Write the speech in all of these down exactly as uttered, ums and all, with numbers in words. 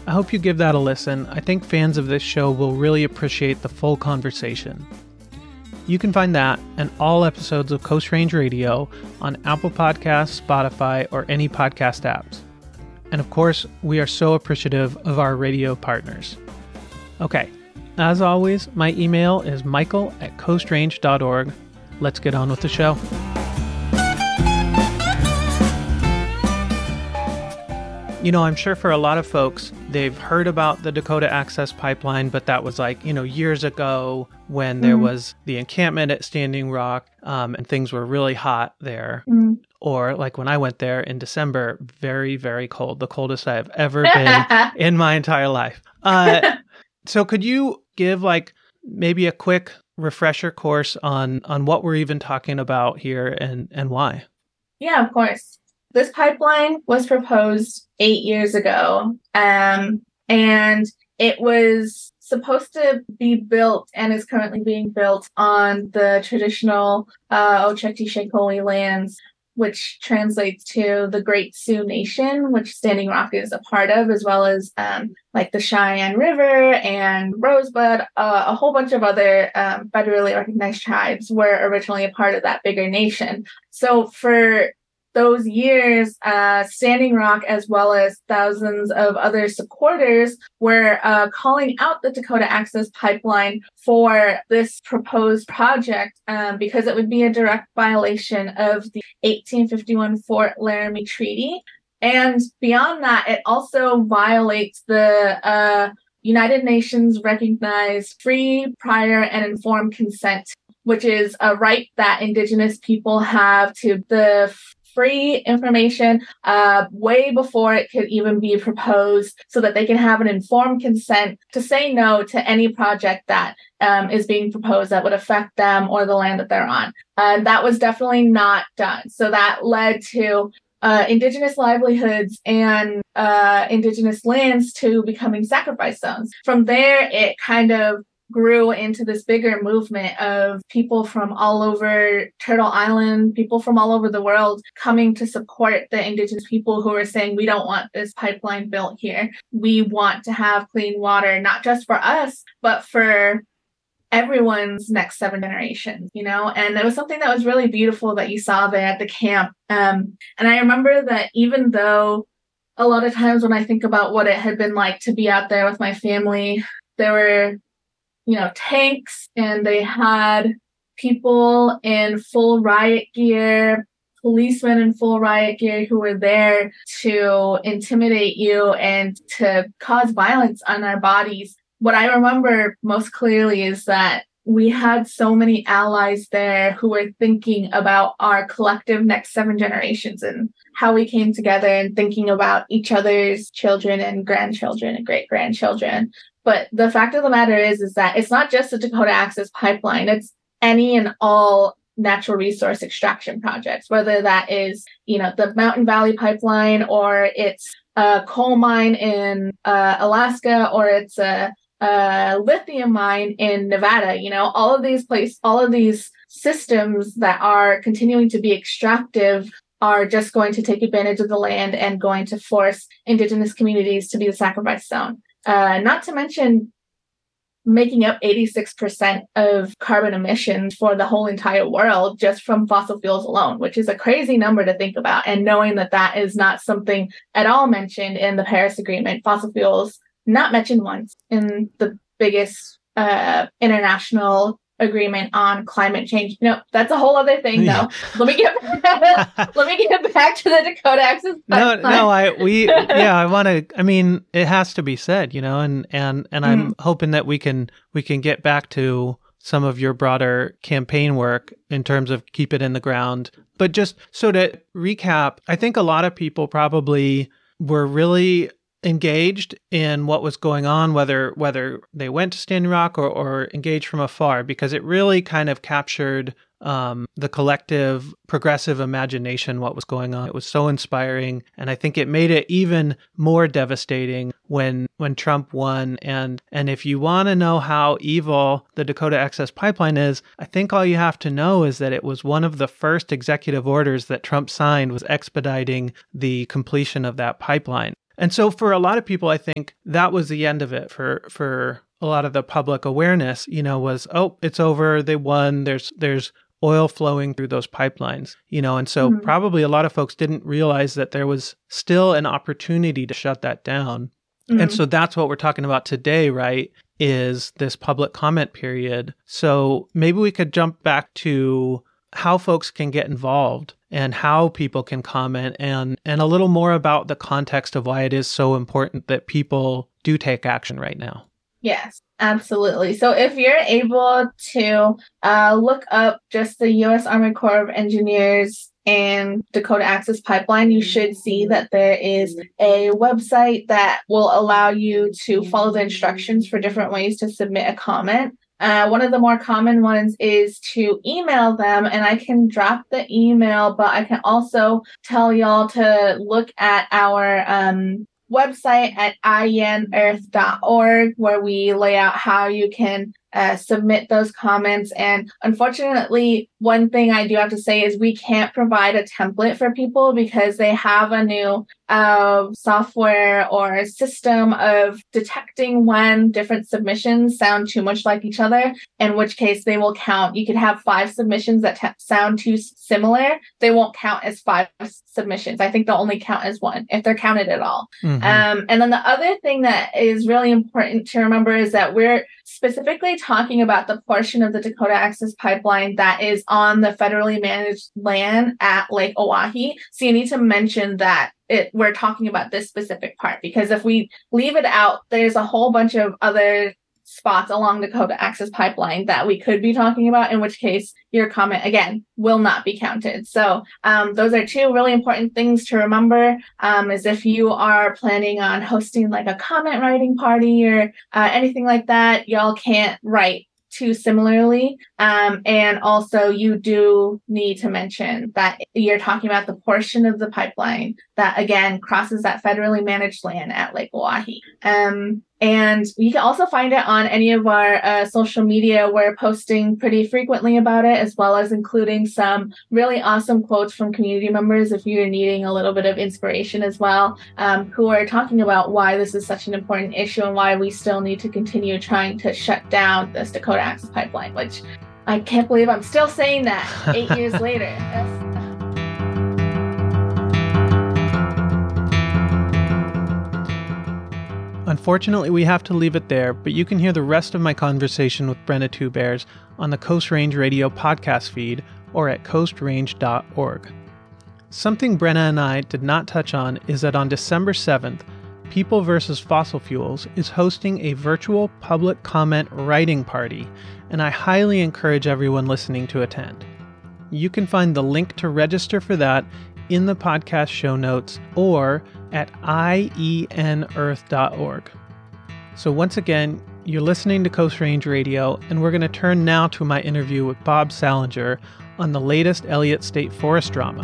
I hope you give that a listen. I think fans of this show will really appreciate the full conversation. You can find that and all episodes of Coast Range Radio on Apple Podcasts, Spotify, or any podcast apps. And of course, we are so appreciative of our radio partners. Okay, as always, my email is michael at coastrange dot org. Let's get on with the show. You know, I'm sure for a lot of folks, they've heard about the Dakota Access Pipeline, but that was like, you know, years ago when there mm-hmm. was the encampment at Standing Rock um, and things were really hot there. Mm-hmm. Or like when I went there in December, very, very cold, the coldest I've ever been in my entire life. Uh, so could you give like maybe a quick refresher course on, on what we're even talking about here and, and why? Yeah, of course. This pipeline was proposed eight years ago, um, and it was supposed to be built and is currently being built on the traditional uh, Oceti-Sakowin lands, which translates to the Great Sioux Nation, which Standing Rock is a part of, as well as um, like the Cheyenne River and Rosebud. Uh, a whole bunch of other um, federally recognized tribes were originally a part of that bigger nation. So for those years, uh, Standing Rock, as well as thousands of other supporters, were uh, calling out the Dakota Access Pipeline for this proposed project um, because it would be a direct violation of the eighteen fifty-one Fort Laramie Treaty. And beyond that, it also violates the uh, United Nations recognized free, prior, and informed consent, which is a right that Indigenous people have to the free information uh, way before it could even be proposed so that they can have an informed consent to say no to any project that um, is being proposed that would affect them or the land that they're on. And that was definitely not done. So that led to uh, Indigenous livelihoods and uh, Indigenous lands to becoming sacrifice zones. From there, it kind of grew into this bigger movement of people from all over Turtle Island, people from all over the world coming to support the Indigenous people who are saying, we don't want this pipeline built here. We want to have clean water, not just for us, but for everyone's next seven generations, you know? And it was something that was really beautiful that you saw there at the camp. Um, and I remember that even though a lot of times when I think about what it had been like to be out there with my family, there were you know, tanks, and they had people in full riot gear, policemen in full riot gear who were there to intimidate you and to cause violence on our bodies. What I remember most clearly is that we had so many allies there who were thinking about our collective next seven generations and how we came together and thinking about each other's children and grandchildren and great-grandchildren. But the fact of the matter is, is that it's not just the Dakota Access Pipeline. It's any and all natural resource extraction projects, whether that is, you know, the Mountain Valley Pipeline, or it's a coal mine in uh, Alaska, or it's a, a lithium mine in Nevada. You know, all of these places, all of these systems that are continuing to be extractive are just going to take advantage of the land and going to force Indigenous communities to be the sacrifice zone. Uh, not to mention making up eighty-six percent of carbon emissions for the whole entire world just from fossil fuels alone, which is a crazy number to think about. And knowing that that is not something at all mentioned in the Paris Agreement, fossil fuels not mentioned once in the biggest uh, international agreement on climate change. No, that's a whole other thing, though. Yeah. Let me get let me get back to the Dakota Access Pipeline. No, no, I we yeah, I want to. I mean, it has to be said, you know, and and and I'm mm. hoping that we can we can get back to some of your broader campaign work in terms of keep it in the ground. But just so to recap, I think a lot of people probably were really engaged in what was going on, whether whether they went to Standing Rock or, or engaged from afar, because it really kind of captured um, the collective progressive imagination, what was going on. It was so inspiring. And I think it made it even more devastating when when Trump won. And, and if you want to know how evil the Dakota Access Pipeline is, I think all you have to know is that it was one of the first executive orders that Trump signed was expediting the completion of that pipeline. And so for a lot of people, I think that was the end of it for for a lot of the public awareness, you know, was, oh, it's over. They won. There's there's oil flowing through those pipelines, you know, and so mm-hmm. probably a lot of folks didn't realize that there was still an opportunity to shut that down. Mm-hmm. And so that's what we're talking about today, right? Is this public comment period. So maybe we could jump back to how folks can get involved and how people can comment and, and a little more about the context of why it is so important that people do take action right now. Yes, absolutely. So if you're able to uh, look up just the U S Army Corps of Engineers and Dakota Access Pipeline, you should see that there is a website that will allow you to follow the instructions for different ways to submit a comment. Uh, one of the more common ones is to email them, and I can drop the email, but I can also tell y'all to look at our um, website at i e n earth dot org, where we lay out how you can uh, submit those comments. And unfortunately, one thing I do have to say is we can't provide a template for people because they have a new uh, software or system of detecting when different submissions sound too much like each other, in which case they will count. You could have five submissions that t- sound too similar. They won't count as five submissions. I think they'll only count as one if they're counted at all. Mm-hmm. Um, and then the other thing that is really important to remember is that we're specifically talking about the portion of the Dakota Access Pipeline that is on the federally managed land at Lake Oahe. So you need to mention that it, we're talking about this specific part, because if we leave it out, there's a whole bunch of other spots along Dakota Access Pipeline that we could be talking about, in which case your comment, again, will not be counted. So um, those are two really important things to remember, um, is if you are planning on hosting like a comment writing party or uh, anything like that, y'all can't write too similarly. Um, and also you do need to mention that you're talking about the portion of the pipeline that, again, crosses that federally managed land at Lake Oahe. Um, and you can also find it on any of our uh, social media. We're posting pretty frequently about it, as well as including some really awesome quotes from community members if you're needing a little bit of inspiration as well, um, who are talking about why this is such an important issue and why we still need to continue trying to shut down this Dakota Access Pipeline, which I can't believe I'm still saying that eight years later. That's- Unfortunately, we have to leave it there, but you can hear the rest of my conversation with Brenna Two Bears on the Coast Range Radio podcast feed or at coast range dot org. Something Brenna and I did not touch on is that on December seventh, People versus. Fossil Fuels is hosting a virtual public comment writing party, and I highly encourage everyone listening to attend. You can find the link to register for that in the podcast show notes or at i e n earth dot org. So once again, you're listening to Coast Range Radio, and we're going to turn now to my interview with Bob Salinger on the latest Elliott State Forest drama.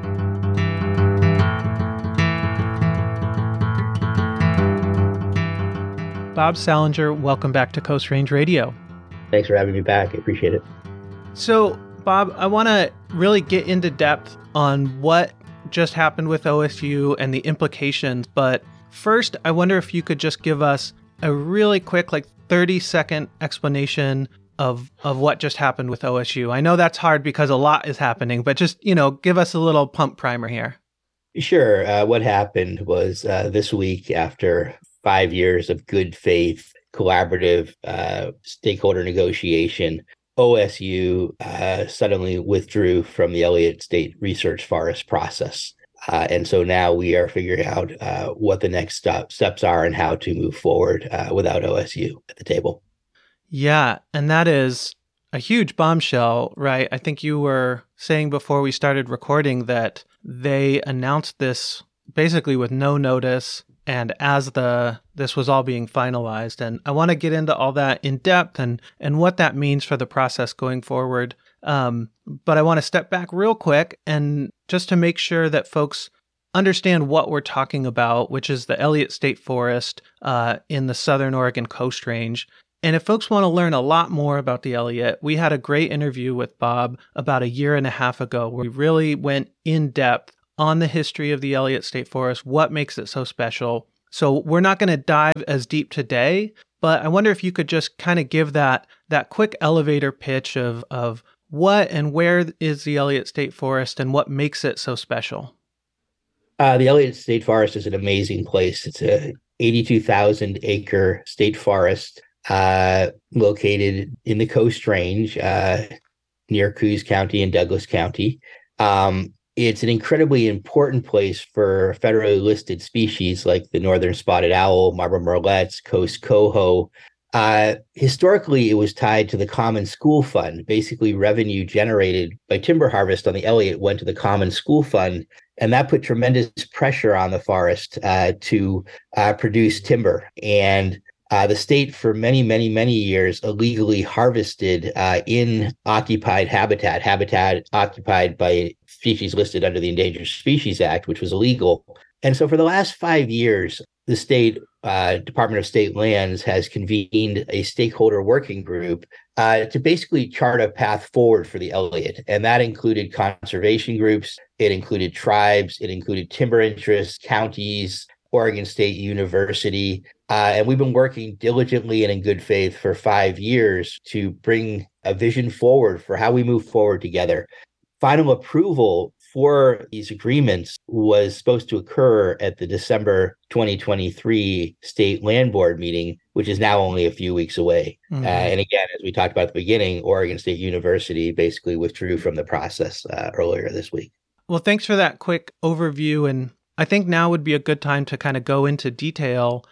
Bob Salinger, welcome back to Coast Range Radio. Thanks for having me back. I appreciate it. So, Bob, I want to really get into depth on what just happened with O S U and the implications. But first, I wonder if you could just give us a really quick, like thirty second explanation of of what just happened with O S U. I know that's hard because a lot is happening, but just, you know, give us a little pump primer here. Sure. Uh, what happened was uh, this week, after five years of good faith, collaborative uh, stakeholder negotiation, O S U uh, suddenly withdrew from the Elliott State Research Forest process. Uh, and so now we are figuring out uh, what the next step, steps are and how to move forward uh, without O S U at the table. Yeah, and that is a huge bombshell, right? I think you were saying before we started recording that they announced this basically with no notice and as the this was all being finalized. And I want to get into all that in depth and, and what that means for the process going forward. Um, but I want to step back real quick and just to make sure that folks understand what we're talking about, which is the Elliott State Forest uh, in the Southern Oregon Coast Range. And if folks want to learn a lot more about the Elliott, we had a great interview with Bob about a year and a half ago where we really went in depth on the history of the Elliott State Forest, what makes it so special. So we're not going to dive as deep today, but I wonder if you could just kind of give that that quick elevator pitch of of what and where is the Elliott State Forest and what makes it so special. Uh, the Elliott State Forest is an amazing place. It's a eighty-two thousand acre state forest uh, located in the Coast Range uh, near Coos County and Douglas County. Um, it's an incredibly important place for federally listed species like the northern spotted owl, marbled murrelets, coast coho. Uh, historically, it was tied to the Common School Fund. Basically, revenue generated by timber harvest on the Elliott went to the Common School Fund, and that put tremendous pressure on the forest uh, to uh, produce timber. And uh, the state, for many, many, many years, illegally harvested uh, in occupied habitat, habitat occupied by species listed under the Endangered Species Act, which was illegal. And so for the last five years, the state uh, Department of State Lands has convened a stakeholder working group uh, to basically chart a path forward for the Elliott. And that included conservation groups, it included tribes, it included timber interests, counties, Oregon State University. Uh, and we've been working diligently and in good faith for five years to bring a vision forward for how we move forward together. Final approval for these agreements was supposed to occur at the December twenty twenty-three State Land Board meeting, which is now only a few weeks away. Mm-hmm. Uh, and again, as we talked about at the beginning, Oregon State University basically withdrew from the process uh, earlier this week. Well, thanks for that quick overview. And I think now would be a good time to kind of go into detail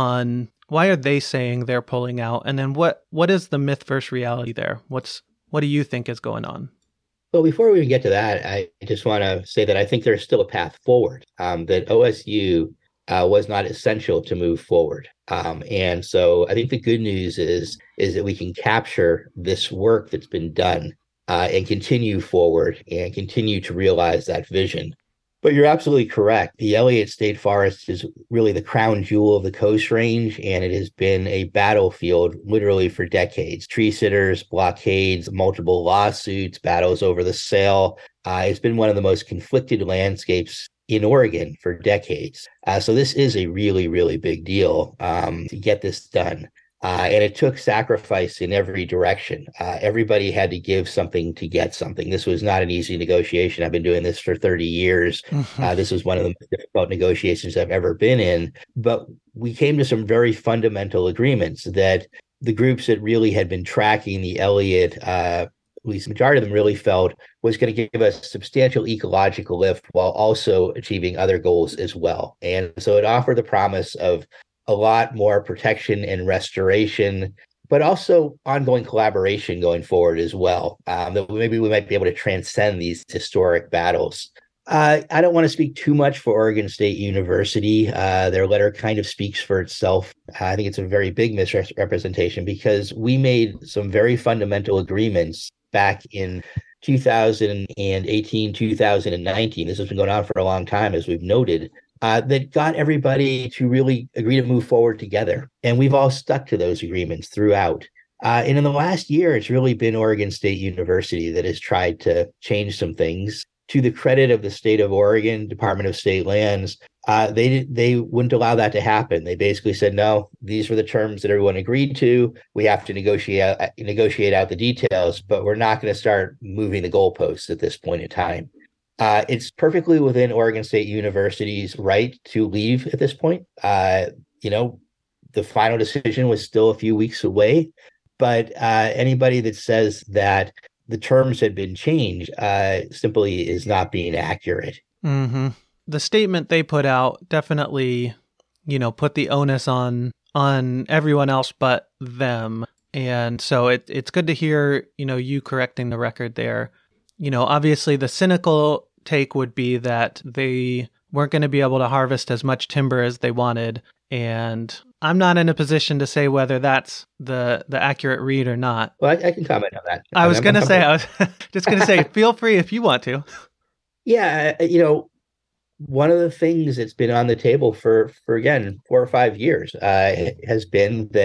on why are they saying they're pulling out? And then what what is the myth versus reality there? What's what do you think is going on? Well, before we even get to that, I just want to say that I think there's still a path forward, um, that O S U uh, was not essential to move forward. Um, and so I think the good news is, is that we can capture this work that's been done uh, and continue forward and continue to realize that vision. But you're absolutely correct. The Elliott State Forest is really the crown jewel of the Coast Range, and it has been a battlefield literally for decades. Tree sitters, blockades, multiple lawsuits, battles over the sale. Uh, it's been one of the most conflicted landscapes in Oregon for decades. Uh, so this is a really, really big deal um, to get this done. Uh, and it took sacrifice in every direction. Uh, everybody had to give something to get something. This was not an easy negotiation. I've been doing this for thirty years. Mm-hmm. Uh, this was one of the most difficult negotiations I've ever been in. But we came to some very fundamental agreements that the groups that really had been tracking the Elliott, uh, at least the majority of them really felt was going to give us substantial ecological lift while also achieving other goals as well. And so it offered the promise of a lot more protection and restoration, but also ongoing collaboration going forward as well. Um, that maybe we might be able to transcend these historic battles. Uh, I don't want to speak too much for Oregon State University. Uh, their letter kind of speaks for itself. I think it's a very big misrepresentation because we made some very fundamental agreements back in two thousand eighteen, two thousand nineteen. This has been going on for a long time, as we've noted. Uh, that got everybody to really agree to move forward together. And we've all stuck to those agreements throughout. Uh, and in the last year, it's really been Oregon State University that has tried to change some things. To the credit of the state of Oregon, Department of State Lands, uh, they they wouldn't allow that to happen. They basically said, no, these were the terms that everyone agreed to. We have to negotiate, uh, negotiate out the details, but we're not going to start moving the goalposts at this point in time. Uh, it's perfectly within Oregon State University's right to leave at this point. Uh, you know, the final decision was still a few weeks away, but uh, anybody that says that the terms had been changed uh, simply is not being accurate. Mm-hmm. The statement they put out definitely, you know, put the onus on on everyone else but them. And so it, it's good to hear, you know, you correcting the record there. You know, obviously the cynical take would be that they weren't going to be able to harvest as much timber as they wanted. And I'm not in a position to say whether that's the, the accurate read or not. Well, I, I can comment on that. I was going to say, I was just going to say, feel free if you want to. Yeah. You know, one of the things that's been on the table for, for again, four or five years uh, has been that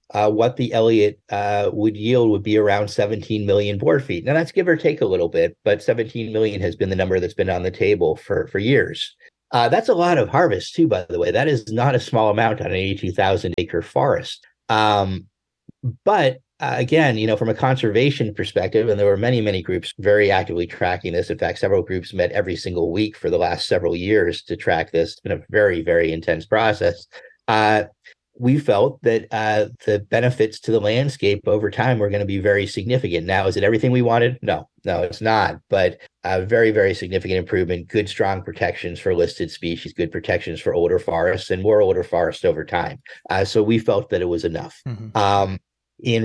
uh, what the Elliott uh, would yield would be around seventeen million board feet. Now that's give or take a little bit, but seventeen million has been the number that's been on the table for, for years. Uh, that's a lot of harvest too, by the way. That is not a small amount on an eighty-two thousand acre forest. Um, but uh, again, you know, from a conservation perspective, and there were many, many groups very actively tracking this. In fact, several groups met every single week for the last several years to track this. It's been a very, very intense process. Uh, we felt that uh, the benefits to the landscape over time were going to be very significant. Now, is it everything we wanted? No, no, it's not. But a very, very significant improvement, good, strong protections for listed species, good protections for older forests, and more older forests over time. Uh, so we felt that it was enough. Mm-hmm. Um, in